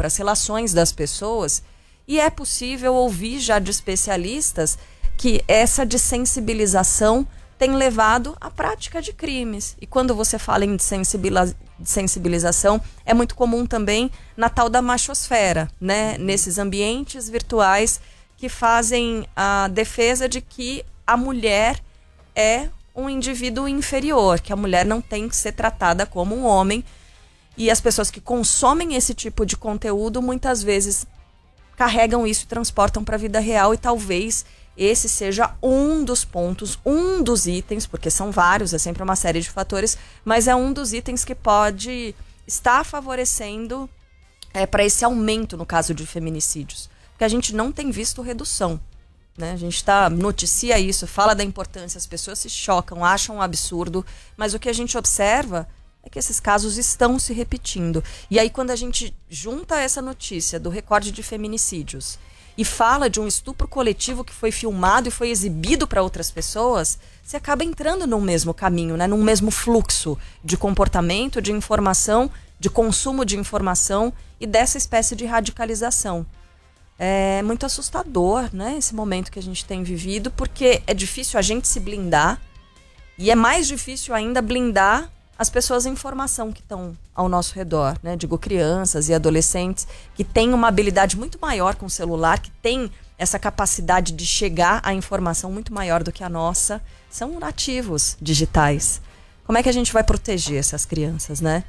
para as relações das pessoas, e é possível ouvir já de especialistas que essa dessensibilização tem levado à prática de crimes. E quando você fala em sensibilização, é muito comum também na tal da machosfera, né? Nesses ambientes virtuais que fazem a defesa de que a mulher é um indivíduo inferior, que a mulher não tem que ser tratada como um homem. E as pessoas que consomem esse tipo de conteúdo muitas vezes carregam isso e transportam para a vida real, e talvez esse seja um dos pontos, um dos itens, porque são vários, é sempre uma série de fatores, mas é um dos itens que pode estar favorecendo para esse aumento no caso de feminicídios. Porque a gente não tem visto redução, né? A gente noticia isso, fala da importância, as pessoas se chocam, acham um absurdo, mas o que a gente observa é que esses casos estão se repetindo. E aí quando a gente junta essa notícia do recorde de feminicídios e fala de um estupro coletivo que foi filmado e foi exibido para outras pessoas, você acaba entrando num mesmo caminho, né? Num mesmo fluxo de comportamento, de informação, de consumo de informação e dessa espécie de radicalização. É muito assustador, né, esse momento que a gente tem vivido, porque é difícil a gente se blindar e é mais difícil ainda blindar as pessoas em informação que estão ao nosso redor, né? Digo, crianças e adolescentes que têm uma habilidade muito maior com o celular, que têm essa capacidade de chegar à informação muito maior do que a nossa, são nativos digitais. Como é que a gente vai proteger essas crianças, né?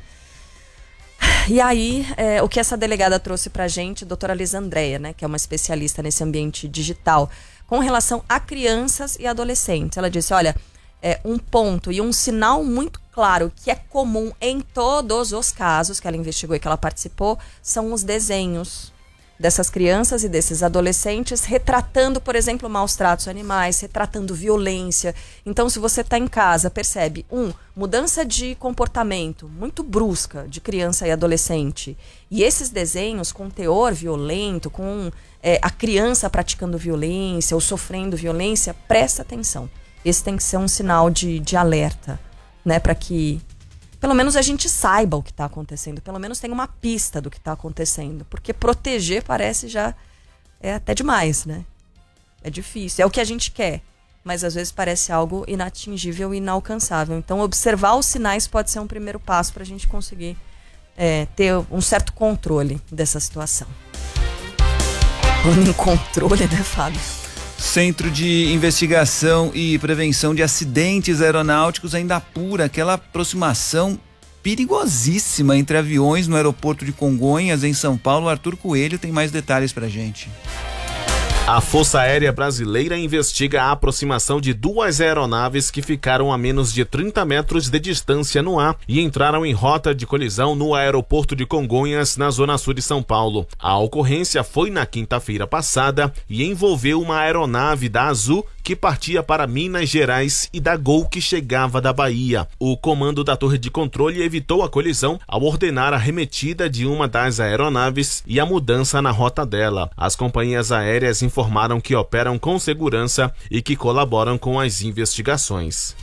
E aí, o que essa delegada trouxe pra gente, a doutora Lisandreia, né, que é uma especialista nesse ambiente digital, com relação a crianças e adolescentes. Ela disse, olha, um ponto e um sinal muito claro que é comum em todos os casos que ela investigou e que ela participou, são os desenhos dessas crianças e desses adolescentes retratando, por exemplo, maus tratos animais, retratando violência. Então, se você está em casa, percebe, mudança de comportamento muito brusca de criança e adolescente, e esses desenhos com teor violento, com a criança praticando violência ou sofrendo violência, presta atenção. Esse tem que ser um sinal de alerta, né, para que pelo menos a gente saiba o que está acontecendo, pelo menos tenha uma pista do que está acontecendo, porque proteger parece já até demais, né? É difícil, é o que a gente quer, mas às vezes parece algo inatingível e inalcançável. Então observar os sinais pode ser um primeiro passo para a gente conseguir ter um certo controle dessa situação. Falando em controle, né, Fábio? Centro de Investigação e Prevenção de Acidentes Aeronáuticos ainda apura aquela aproximação perigosíssima entre aviões no aeroporto de Congonhas, em São Paulo. Arthur Coelho tem mais detalhes pra gente. A Força Aérea Brasileira investiga a aproximação de duas aeronaves que ficaram a menos de 30 metros de distância no ar e entraram em rota de colisão no aeroporto de Congonhas, na zona sul de São Paulo. A ocorrência foi na quinta-feira passada e envolveu uma aeronave da Azul que partia para Minas Gerais e da Gol que chegava da Bahia. O comando da torre de controle evitou a colisão ao ordenar a remetida de uma das aeronaves e a mudança na rota dela. As companhias aéreas informaram que operam com segurança e que colaboram com as investigações.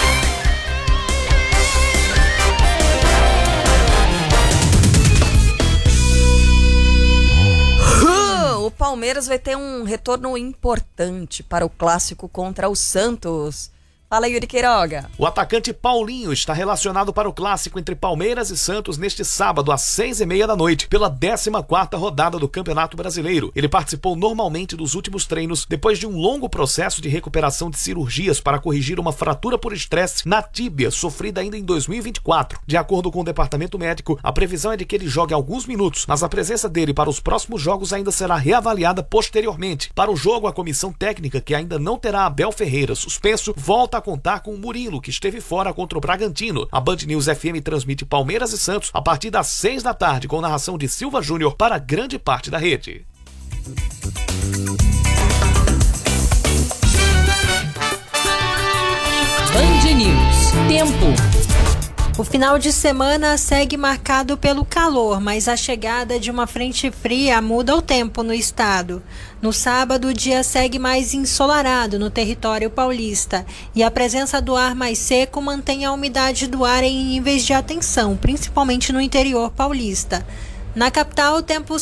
O Palmeiras vai ter um retorno importante para o clássico contra o Santos. Fala, Yuri Queiroga. O atacante Paulinho está relacionado para o clássico entre Palmeiras e Santos neste sábado às 6:30 da noite, pela 14ª rodada do Campeonato Brasileiro. Ele participou normalmente dos últimos treinos depois de um longo processo de recuperação de cirurgias para corrigir uma fratura por estresse na tíbia, sofrida ainda em 2024. De acordo com o departamento médico, a previsão é de que ele jogue alguns minutos, mas a presença dele para os próximos jogos ainda será reavaliada posteriormente. Para o jogo, a comissão técnica, que ainda não terá Abel Ferreira suspenso, volta a contar com o Murilo, que esteve fora contra o Bragantino. A Band News FM transmite Palmeiras e Santos a partir das 6 da tarde, com narração de Silva Júnior para grande parte da rede. Band News. Tempo. O final de semana segue marcado pelo calor, mas a chegada de uma frente fria muda o tempo no estado. No sábado, o dia segue mais ensolarado no território paulista e a presença do ar mais seco mantém a umidade do ar em níveis de atenção, principalmente no interior paulista. Na capital, o tempo